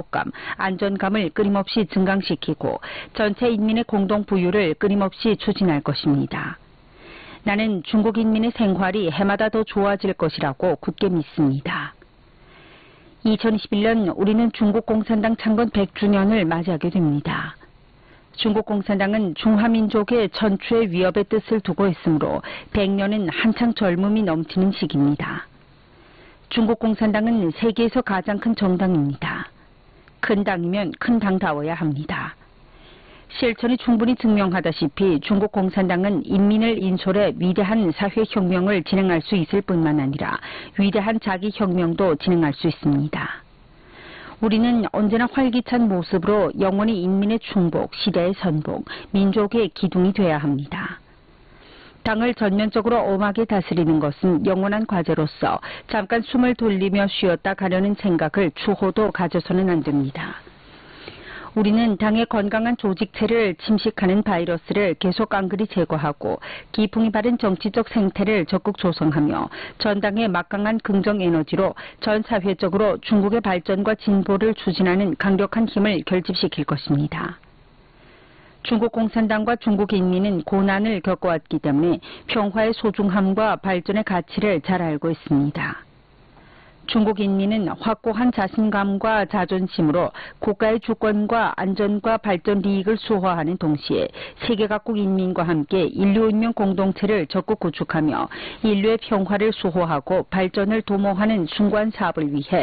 행복감, 안전감을 끊임없이 증강시키고 전체 인민의 공동 부유를 끊임없이 추진할 것입니다. 나는 중국 인민의 생활이 해마다 더 좋아질 것이라고 굳게 믿습니다. 2021년 우리는 중국 공산당 창건 100주년을 맞이하게 됩니다. 중국 공산당은 중화민족의 전추의 위협의 뜻을 두고 있으므로 100년은 한창 젊음이 넘치는 시기입니다. 중국 공산당은 세계에서 가장 큰 정당입니다. 큰 당이면 큰 당다워야 합니다. 실천이 충분히 증명하다시피 중국 공산당은 인민을 인솔해 위대한 사회혁명을 진행할 수 있을 뿐만 아니라 위대한 자기혁명도 진행할 수 있습니다. 우리는 언제나 활기찬 모습으로 영원히 인민의 충복, 시대의 선복, 민족의 기둥이 돼야 합니다. 당을 전면적으로 엄하게 다스리는 것은 영원한 과제로서 잠깐 숨을 돌리며 쉬었다 가려는 생각을 추호도 가져서는 안 됩니다. 우리는 당의 건강한 조직체를 침식하는 바이러스를 계속 깡그리 제거하고 기풍이 바른 정치적 생태를 적극 조성하며 전당의 막강한 긍정 에너지로 전 사회적으로 중국의 발전과 진보를 추진하는 강력한 힘을 결집시킬 것입니다. 중국 공산당과 중국 인민은 고난을 겪어왔기 때문에 평화의 소중함과 발전의 가치를 잘 알고 있습니다. 중국 인민은 확고한 자신감과 자존심으로 국가의 주권과 안전과 발전 이익을 수호하는 동시에 세계 각국 인민과 함께 인류 운명 공동체를 적극 구축하며 인류의 평화를 수호하고 발전을 도모하는 숭고한 사업을 위해